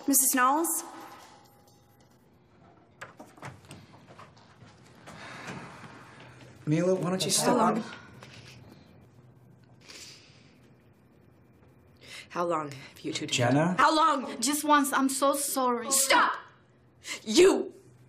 Mrs. Knowles? Mila, why don't you step out? How long have you two together? Jenna? How long? Just once. I'm so sorry. Stop! You!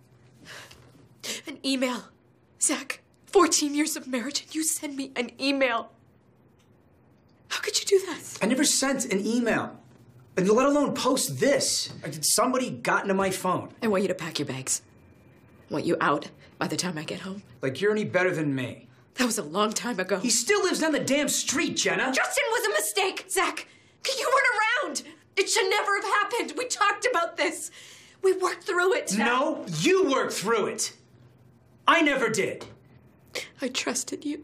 An email. Zach, 14 years of marriage, and you send me an email. How could you do that? I never sent an email. And let alone post this. Somebody got into my phone. I want you to pack your bags. I want you out by the time I get home. Like you're any better than me. That was a long time ago. He still lives down the damn street, Jenna. Justin was a mistake, Zach. You weren't around. It should never have happened. We talked about this. We worked through it. No, you worked through it. I never did. I trusted you.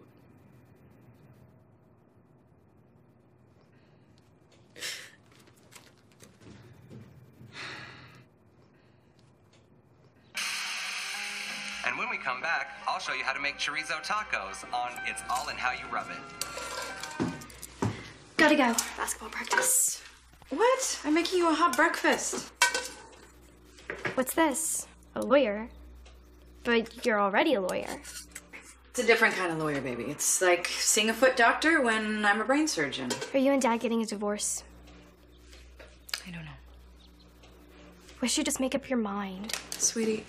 And when we come back, I'll show you how to make chorizo tacos on It's All in How You Rub It. Gotta go. Basketball practice. What? I'm making you a hot breakfast. What's this? A lawyer? But you're already a lawyer. It's a different kind of lawyer, baby. It's like seeing a foot doctor when I'm a brain surgeon. Are you and Dad getting a divorce? I don't know. Wish you'd just make up your mind. Sweetie.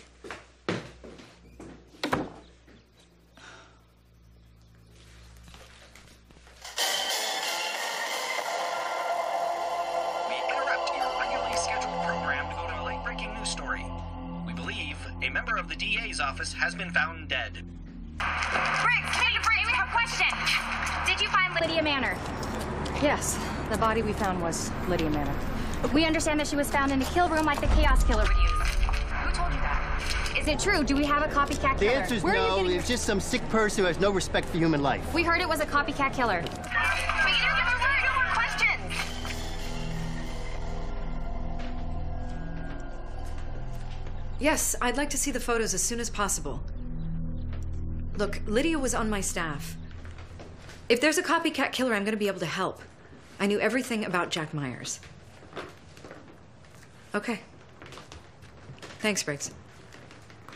A member of the DA's office has been found dead. Briggs, we have a question. Did you find Lydia Manor? Yes, the body we found was Lydia Manor. We understand that she was found in a kill room like the Chaos Killer would use. Who told you that? Is it true? Do we have a copycat killer? The answer is no. It's just some sick person who has no respect for human life. We heard it was a copycat killer. But you didn't give us no more questions. Yes, I'd like to see the photos as soon as possible. Look, Lydia was on my staff. If there's a copycat killer, I'm going to be able to help. I knew everything about Jack Myers. Okay. Thanks, Briggs.